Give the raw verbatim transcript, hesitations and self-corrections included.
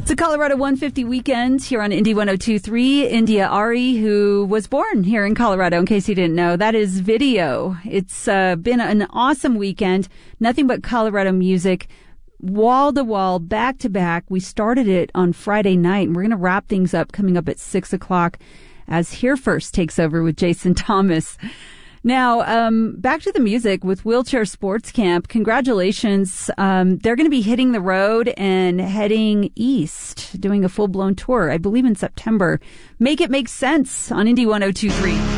It's a Colorado one fifty weekend here on Indy one oh two point three. India Ari, who was born here in Colorado, in case you didn't know. That is video. It's uh, been an awesome weekend. Nothing but Colorado music, wall to wall, back to back. We started it on Friday night, and we're going to wrap things up coming up at six o'clock as Here First takes over with Jason Thomas. Now, um, back to the music with Wheelchair Sports Camp. Congratulations. Um, they're going to be hitting the road and heading east, doing a full-blown tour, I believe in September. Make it make sense on Indy one oh two point three.